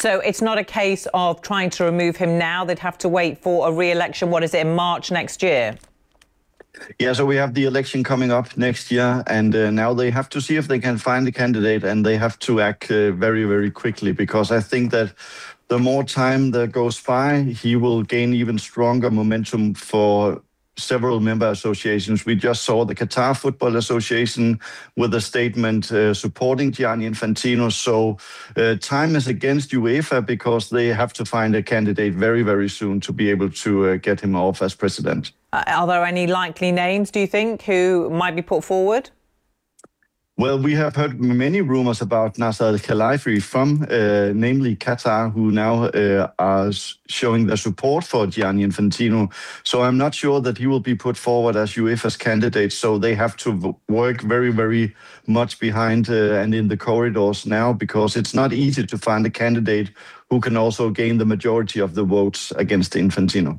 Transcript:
So it's not a case of trying to remove him now. They'd have to wait for a re-election. What is it, in March next year? Yeah, so we have the election coming up next year, and now they have to see if they can find a candidate, and they have to act very, very quickly, because I think that the more time that goes by, he will gain even stronger momentum for several member associations. We just saw the Qatar Football Association with a statement supporting Gianni Infantino. So time is against UEFA, because they have to find a candidate very, very soon to be able to get him off as president. Are there any likely names, do you think, who might be put forward? Well, we have heard many rumors about Nasser Al-Khelaifi from, namely Qatar, who now are showing their support for Gianni Infantino. So I'm not sure that he will be put forward as UEFA's candidate. So they have to work very, very much behind and in the corridors now, because it's not easy to find a candidate who can also gain the majority of the votes against Infantino.